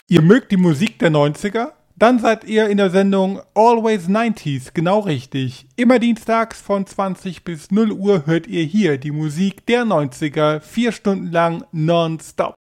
Ihr mögt die Musik der 90er? Dann seid ihr in der Sendung Always 90s genau richtig. Immer dienstags von 20 bis 0 Uhr hört ihr hier die Musik der 90er 4 Stunden lang nonstop.